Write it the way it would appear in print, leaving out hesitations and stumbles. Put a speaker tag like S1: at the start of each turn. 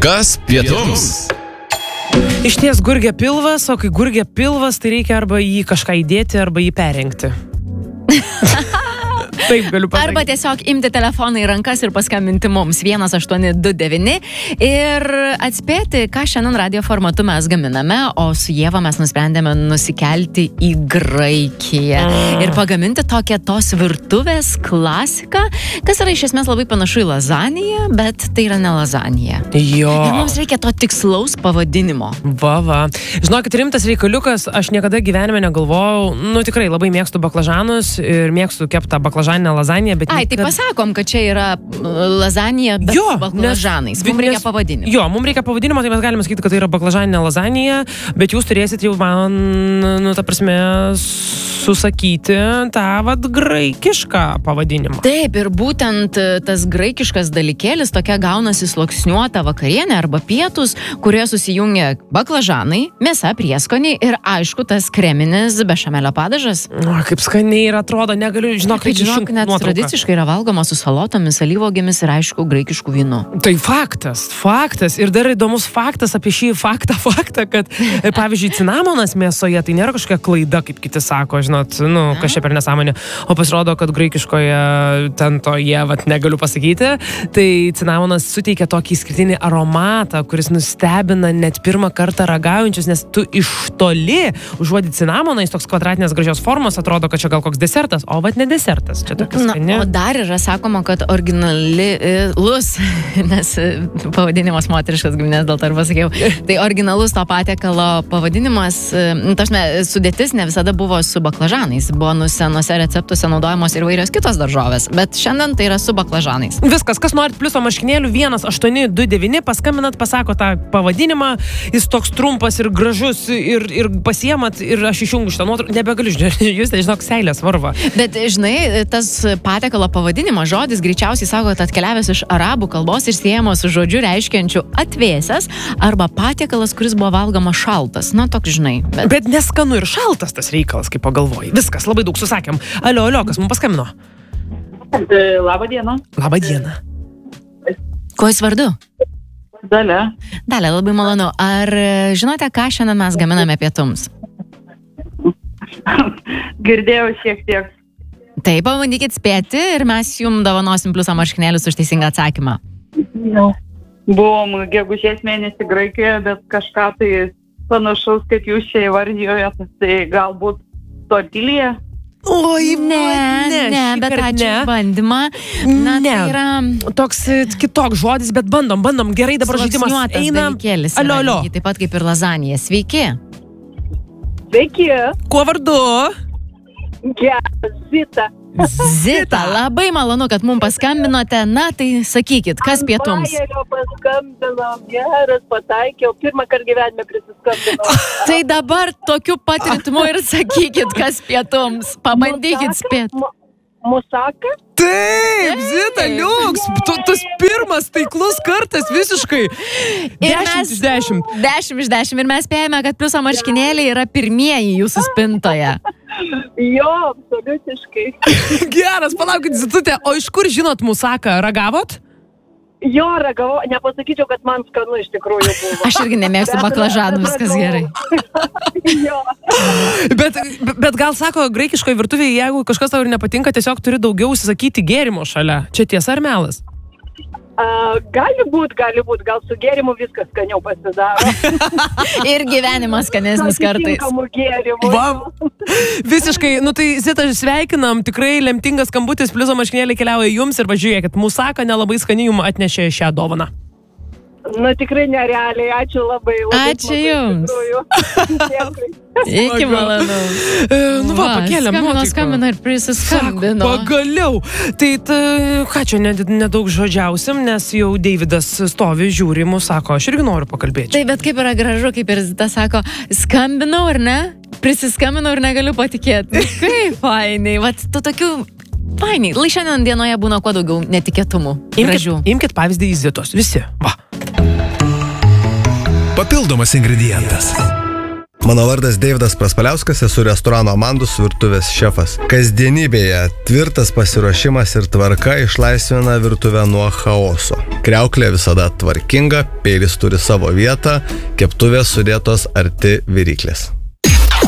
S1: Kas pietums?
S2: Iš ties gurgia pilvas, o kai gurgia pilvas, tai reikia arba jį kažką įdėti, arba jį perrengti. Taip galiu pasakyti.
S3: Arba tiesiog imti telefoną į rankas ir paskambinti mums 1829 ir atspėti, ką šiandien radio formatu mes gaminame, o su Ieva mes nusprendėme nusikelti į Graikiją ir pagaminti tokią tos virtuvės klasiką, kas yra iš esmės labai panašu į lazaniją, bet tai yra ne lazanija.
S2: Jo.
S3: Ir mums reikia to tikslaus pavadinimo.
S2: Va. Žinokit, rimtas reikaliukas, aš niekada gyvenime negalvojau, tikrai labai mėgstu baklažanus ir mėgstu keptą baklažaninę lazaniją, bet...
S3: Tai pasakom, kad čia yra lazanija, bet su baklažanais. Mums reikia pavadinimo.
S2: Jo, mums reikia pavadinimo, tai mes galime sakyti, kad tai yra baklažaninė lazanija, bet jūs turėsit jau man, ta prasme, susakyti tą graikišką pavadinimą.
S3: Taip, ir būtent tas graikiškas dalykėlis tokia gaunasi sluoksniuota vakarienė arba pietus, kurioje susijungia baklažanai, mėsa, prieskoniai ir aišku tas kreminis bešamelio padažas.
S2: O, kaip skaniai ir atrodo, negaliu, žinok,
S3: net tradiciškai yra valgoma su salotomis, alyvuogėmis ir aišku graikiškų vynu.
S2: Tai faktas. Ir dar įdomus faktas apie šį faktą, kad, pavyzdžiui, cinamonas mėsoje, tai nėra kažkokia klaida, kaip kiti sako, žinot, kas čia per nesąmonė. O pasirodo, kad graikiškoje ten toje, negaliu pasakyti, tai cinamonas suteikia tokį išskirtinį aromatą, kuris nustebina net pirmą kartą ragaujančius, nes tu iš toli užuodi cinamoną, jis toks kvadratinės gražios formos, atrodo, kad čia gal koks desertas, o ne desertas. Čia
S3: o dar yra sakoma, kad originalus, nes pavadinimas moteriškas giminės, dėl to ir pasakiau, tai originalus to patiekalo pavadinimas, sudėtis ne visada buvo su baklažanais, buvo senose receptuose naudojamos ir vairios kitos daržovės, bet šiandien tai yra su baklažanais.
S2: Viskas, kas norit pliuso marškinėlių 1829, paskambinat, pasako tą pavadinimą, jis toks trumpas ir gražus ir pasiemat ir aš išjungiu šitą nuotrauką, nebegaliu, jūs žinok, seilės varva.
S3: Bet žinai, tas patiekalo pavadinimas žodis greičiausiai sako, kad atkeliavęs iš arabų kalbos ir siejamos su žodžiu reiškiančiu atvėsęs arba patiekalas, kuris buvo valgomas šaltas. Toks žinai.
S2: Bet neskanu ir šaltas tas reikalas, kaip pagalvoji. Viskas, labai daug susakėm. Alio, kas mums paskambino?
S4: Labą dieną.
S2: Labą dieną.
S3: Kuo jūs vardu?
S4: Dalia.
S3: Dalia, labai malonu. Ar žinote, ką šiandien mes gaminame pietums?
S4: Girdėjau šiek tiek.
S3: Tai pabandykit spėti ir mes jums dovanosim pliusą marškinėlius už teisingą atsakymą.
S4: Buvom gegužės mėnesį Graikijoje, bet kažką tai panašaus, kaip jūs čia įvardijojate, tai galbūt tortilija?
S2: Oi,
S3: ne, bet ačiū bandymą. Tai yra
S2: toks kitoks žodis, bet bandom, gerai dabar žaidimas eina.
S3: Alio. Taip pat kaip ir lazanija. Sveiki.
S4: Sveiki.
S2: Kuo vardu?
S3: Zita, labai malonu, kad mums paskambinote. Tai sakykit, kas pietums?
S4: Paskambinau, geras, pataikiau. Pirmą kartą gyvenime prisiskambinau.
S3: Tai dabar tokiu pat ritmu ir sakykit, kas pietums. Pabandykit spėti.
S4: Musaka?
S2: Taip, Zita, liuks. Tas pirmas taiklus kartas visiškai. 10 iš 10.
S3: 10 iš 10. Ir mes spėjame, kad pliuso marškinėliai yra pirmieji jūsų spintoje.
S4: Jo, absoliutiškai.
S2: Geras, palaukit, Zitutė, o iš kur žinot musaką? Ragavot?
S4: Jo, ragavau, nepasakyčiau, kad man skanu iš tikrųjų buvo.
S3: Aš irgi nemėgstu baklažanų, viskas gerai.
S4: Jo.
S2: Bet gal sako, graikiškoje virtuvėje, jeigu kažkas tau ir nepatinka, tiesiog turi daugiau užsisakyti gėrimo šalia. Čia tiesa ar melas?
S4: Gali būt, gal su gėrimu viskas skaniau pasidaro.
S3: Ir gyvenimas skanesnis kartais.
S2: Visiškai, tai Zita, sveikinam, tikrai lemtingas skambutis, pliuso marškinėliai keliauja jums ir važiuokit, musaka nelabai skaniai jums atnešė šią dovaną.
S4: Tikrai nerealiai, ačiū labai.
S3: Ačiū jums. Iki malonaus.
S2: Pakėlėm nuotaiką.
S3: Skambino ir prisiskambino.
S2: Pagaliau. Tai ką čia nedaug žodžiausim, nes jau Deividas stovi, žiūri mus, sako, aš irgi noriu pakalbėti.
S3: Tai bet kaip yra gražu, kaip ir Zita sako, skambinau ar ne? Prisiskambinau ir negaliu patikėti. Kaip fainiai. Tu tokių fainiai. Lai šiandien dienoje būna kuo daugiau netikėtumų.
S2: Imkit pavyzdį į Zitos. Visi. Va.
S1: Papildomas ingredientas. Mano vardas Deividas Praspaliauskas, esu restorano Amandus virtuvės šefas. Kasdienybėje tvirtas pasiruošimas ir tvarka išlaisvina virtuvę nuo chaoso. Kriauklė visada tvarkinga, peilis turi savo vietą, keptuvės sudėtos arti viryklės.